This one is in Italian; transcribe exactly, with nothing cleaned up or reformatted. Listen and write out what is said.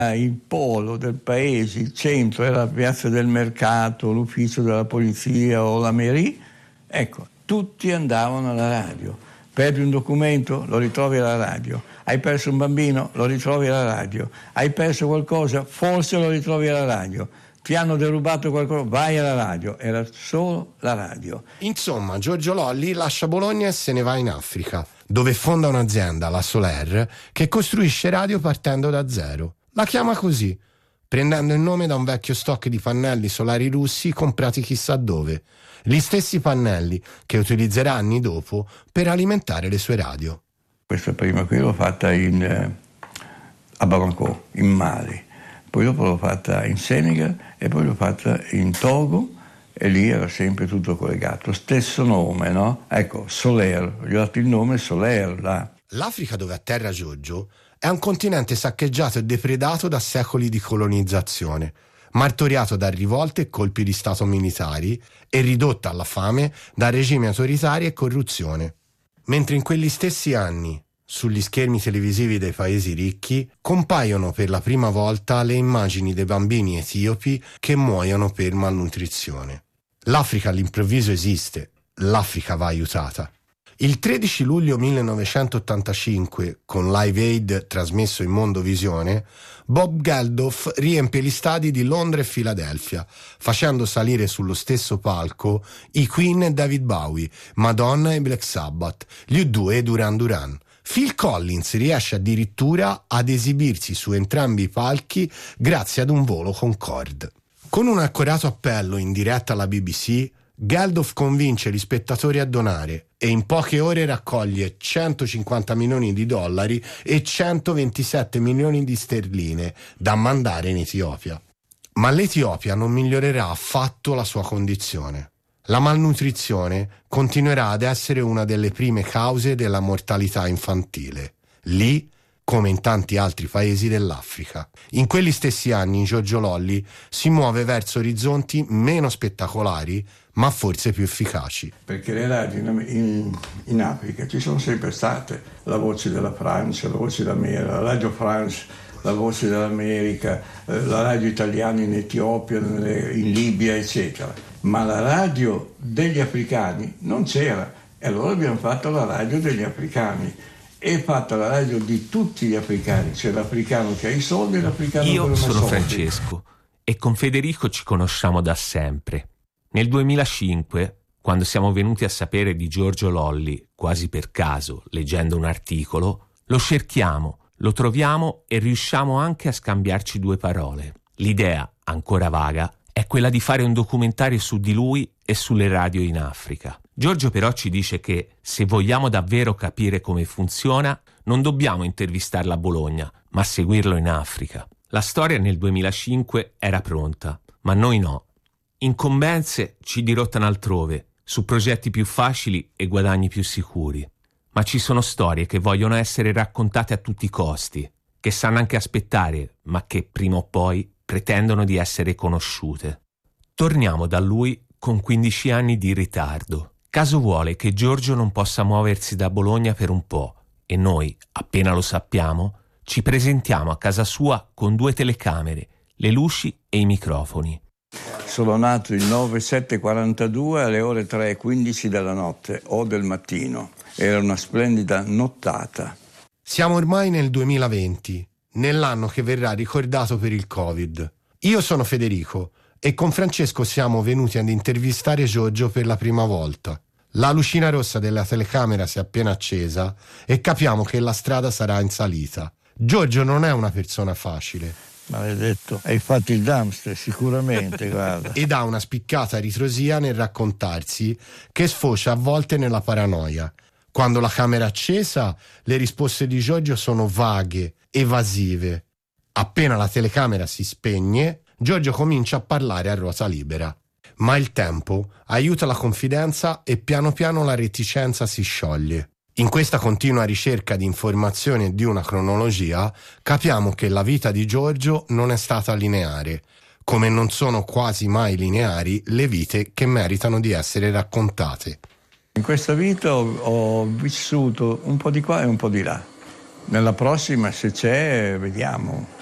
Il polo del paese, il centro era la piazza del mercato, l'ufficio della polizia o la mairie, ecco, tutti andavano alla radio. Perdi un documento, lo ritrovi alla radio. Hai perso un bambino, lo ritrovi alla radio. Hai perso qualcosa, forse lo ritrovi alla radio. Ti hanno derubato qualcosa, vai alla radio. Era solo la radio. Insomma, Giorgio Lolli lascia Bologna e se ne va in Africa, dove fonda un'azienda, la Solair, che costruisce radio partendo da zero. La chiama così, prendendo il nome da un vecchio stock di pannelli solari russi comprati chissà dove, gli stessi pannelli che utilizzerà anni dopo per alimentare le sue radio. Questa prima qui l'ho fatta in, eh, a Bamako, in Mali, poi dopo l'ho fatta in Senegal e poi l'ho fatta in Togo e lì era sempre tutto collegato, stesso nome, no? Ecco, Solair, gli ho dato il nome Solair là. L'Africa dove atterra Giorgio è un continente saccheggiato e depredato da secoli di colonizzazione, martoriato da rivolte e colpi di stato militari e ridotta alla fame da regimi autoritari e corruzione. Mentre in quegli stessi anni, sugli schermi televisivi dei paesi ricchi, compaiono per la prima volta le immagini dei bambini etiopi che muoiono per malnutrizione. L'Africa all'improvviso esiste, l'Africa va aiutata. Il tredici luglio millenovecentottantacinque, con Live Aid trasmesso in Mondovisione, Bob Geldof riempie gli stadi di Londra e Filadelfia, facendo salire sullo stesso palco i Queen e David Bowie, Madonna e Black Sabbath, gli U due e Duran Duran. Phil Collins riesce addirittura ad esibirsi su entrambi i palchi grazie ad un volo Concorde. Con un accorato appello in diretta alla B B C, Geldof convince gli spettatori a donare e in poche ore raccoglie centocinquanta milioni di dollari e centoventisette milioni di sterline da mandare in Etiopia. Ma l'Etiopia non migliorerà affatto la sua condizione. La malnutrizione continuerà ad essere una delle prime cause della mortalità infantile. Lì, come in tanti altri paesi dell'Africa. In quegli stessi anni Giorgio Lolli si muove verso orizzonti meno spettacolari, ma forse più efficaci. Perché le radio in, in, in Africa ci sono sempre state, la voce della Francia, la voce dell'America, la Radio France, la voce dell'America, eh, la radio italiana in Etiopia, in Libia, eccetera. Ma la radio degli africani non c'era, e allora abbiamo fatto la radio degli africani. È fatta la radio di tutti gli africani, c'è l'africano che ha i soldi e l'africano che non ha soldi. Io sono Francesco e con Federico ci conosciamo da sempre. Nel duemilacinque, quando siamo venuti a sapere di Giorgio Lolli, quasi per caso, leggendo un articolo, lo cerchiamo, lo troviamo e riusciamo anche a scambiarci due parole. L'idea, ancora vaga, è quella di fare un documentario su di lui e sulle radio in Africa. Giorgio però ci dice che se vogliamo davvero capire come funziona, non dobbiamo intervistarlo a Bologna, ma seguirlo in Africa. La storia nel duemilacinque era pronta, ma noi no. Incombenze ci dirottano altrove, su progetti più facili e guadagni più sicuri. Ma ci sono storie che vogliono essere raccontate a tutti i costi, che sanno anche aspettare, ma che prima o poi pretendono di essere conosciute. Torniamo da lui con quindici anni di ritardo. Caso vuole che Giorgio non possa muoversi da Bologna per un po' e noi, appena lo sappiamo, ci presentiamo a casa sua con due telecamere, le luci e i microfoni. Sono nato il nove sette quarantadue alle ore tre e quindici della notte o del mattino. Era una splendida nottata. Siamo ormai nel duemilaventi, nell'anno che verrà ricordato per il Covid. Io sono Federico e con Francesco siamo venuti ad intervistare Giorgio per la prima volta. La lucina rossa della telecamera si è appena accesa e capiamo che la strada sarà in salita. Giorgio non è una persona facile. Maledetto, hai fatto il dumpster sicuramente, guarda. Ed ha una spiccata ritrosia nel raccontarsi che sfocia a volte nella paranoia. Quando la camera è accesa, le risposte di Giorgio sono vaghe, evasive. Appena la telecamera si spegne, Giorgio comincia a parlare a ruota libera. Ma il tempo aiuta la confidenza e piano piano la reticenza si scioglie. In questa continua ricerca di informazioni e di una cronologia, capiamo che la vita di Giorgio non è stata lineare, come non sono quasi mai lineari le vite che meritano di essere raccontate. In questa vita ho, ho vissuto un po' di qua e un po' di là. Nella prossima, se c'è, vediamo.